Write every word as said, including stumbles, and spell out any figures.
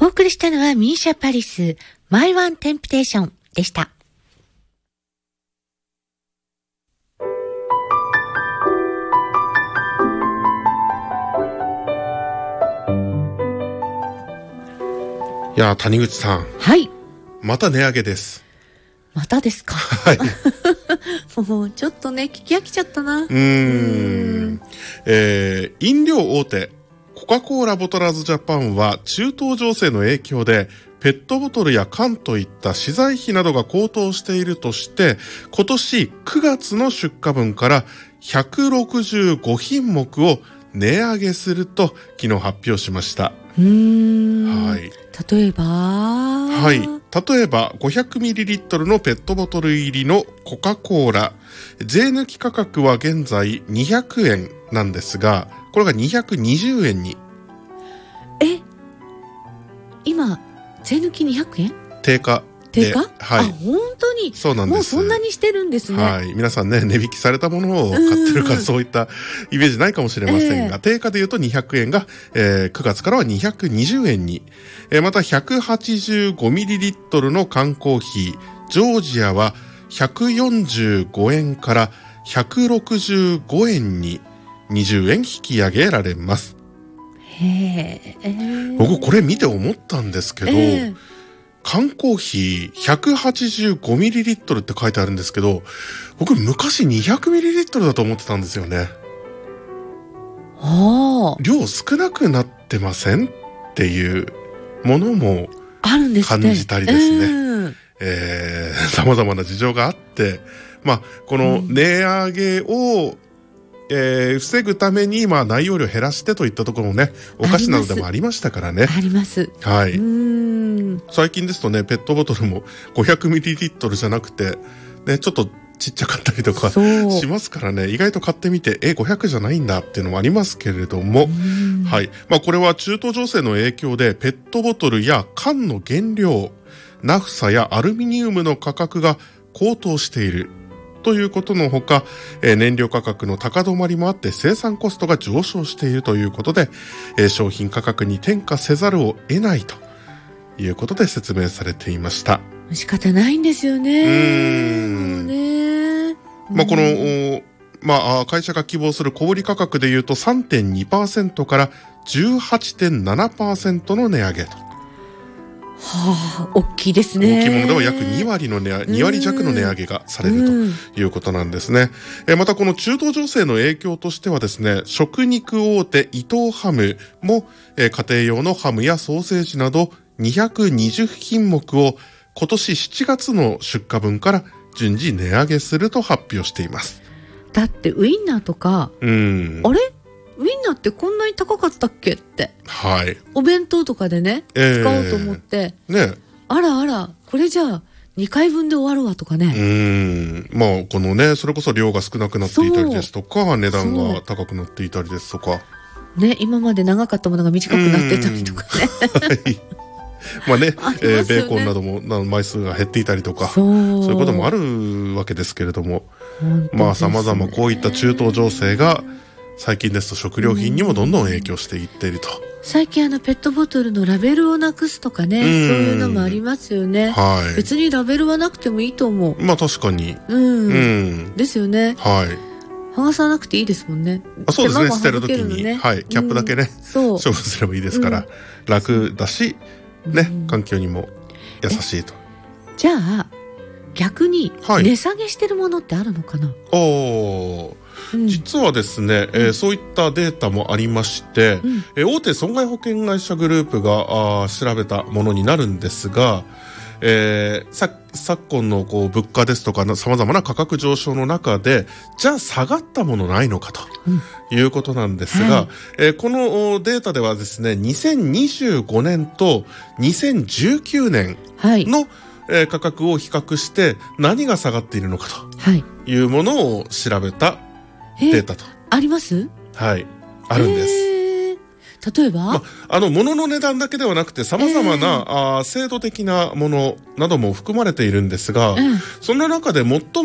お送りしたのはミーシャ・パリス、マイ・ワン・テンプテーションでした。 いや、谷口さん。 はい。 また値上げです。 またですか。 はい。 もうちょっとね、聞き飽きちゃったな。うーん。えー、飲料大手、コカ・コーラボトラーズジャパンは中東情勢の影響で、ペットボトルや缶といった資材費などが高騰しているとして、今年くがつの出荷分からひゃくろくじゅうごひんもくを値上げすると昨日発表しました。 うーん。 はい。 例えばはい。例えば ごひゃくミリリットル のペットボトル入りのコカ・コーラ。税抜き価格は現在にひゃくえんなんですが、これがにひゃくにじゅうえんに。 え今、税抜きにひゃくえん？ 定価。 定価？ はい。 あ、本当に。 そうなんです。 もうそんなにしてるんですね。 はい。皆さんね、値引きされたものを買ってるからそういったイメージないかもしれませんが、えー、定価で言うとにひゃくえんが、えー、くがつからはにひゃくにじゅうえんに。えー、また ひゃくはちじゅうごミリリットル の缶コーヒー、ジョージアはひゃくよんじゅうごえんからひゃくろくじゅうごえんににじゅうえん引き上げられます。 へー。 僕これ見て思ったんですけど、えー缶コーヒー ひゃくはちじゅうごミリリットル って書いてあるんですけど、僕昔 にひゃくミリリットル だと思ってたんですよね。 はあ。 量少なくなってませんっていうものも感じたりですね。えー、様々な事情があって、まあ、この値上げを、えー、防ぐために、まあ、内容量減らしてといったところもね、お菓子などでもありましたからね。 あります。 はい。 うーん。 最近ですとね、ペットボトルも ごひゃくミリリットル じゃなくて、ね、ちょっとちっちゃかったりとかしますからね、意外と買ってみて、え、ごひゃくじゃないんだっていうのもありますけれども、はい。まあ、これは中東情勢の影響で、ペットボトルや缶の原料、ナフサやアルミニウムの価格が高騰している。ということのほか、えー、燃料価格の高止まりもあって生産コストが上昇しているということで、えー、商品価格に転嫁せざるを得ないということで説明されていました。 仕方ないんですよね。うーん。ね。 まあ、この、まあ、会社が希望する小売価格でいうと さんてんにパーセント から じゅうはちてんななパーセント の値上げと。 はあ、大きいですね。 大きいものでは約にわりの値、にわり弱の値上げがされるということなんですね。えまたこの中東情勢の影響としてはですね、食肉大手伊藤ハムも、え家庭用のハムやソーセージなどにひゃくにじゅうひんもくを今年しちがつの出荷分から順次値上げすると発表しています。 だってウインナーとか、うん、あれウインナーってこんなに高かったっけって。はい。お弁当とかでね、えー、使おうと思って。ね。あらあら、これじゃあ、にかいぶんで終わるわとかね。 うん。まあ、このね、それこそ量が少なくなっていたりですとか、値段が高くなっていたりですとか。 ね、今まで長かったものが短くなってたりとかね。はい。 まあね、あねえー、ベーコンなども枚数が減っていたりとか、そういうこともあるわけですけれども、ね、まあ様々こういった中東情勢が、最近ですと食料品にもどんどん影響していっていると。 最近あのペットボトルのラベルをなくすとかね、そういうのもありますよね。はい。別にラベルはなくてもいいと思う。 まあ確かに。 うん。うん、ですよね。はい。剥がさなくていいですもんね。 あ、そうですね。捨てるときに、ね、はい、キャップだけね、うん、そう処分すればいいですから、うん、楽だし、ね、うん、環境にも優しいと。 じゃあ逆に値下げしてるものってあるのかな。はい、 おー。実はですね、うん、えー、そういったデータもありまして、うん、えー、大手損害保険会社グループがあ調べたものになるんですが、えー、さ昨今のこう物価ですとかさまざまな価格上昇の中で、じゃあ下がったものないのかということなんですが、うん、はい、えー、このデータではですね、にせんにじゅうごねんとにせんじゅうきゅうねんの、はい、えー、価格を比較して何が下がっているのかというものを調べたデータと。 あります？ はい。あるんです。 例えば、 ま、あの、物の値段だけではなくて様々な、えー、あ制度的なものなども含まれているんですが、うん、その中で最も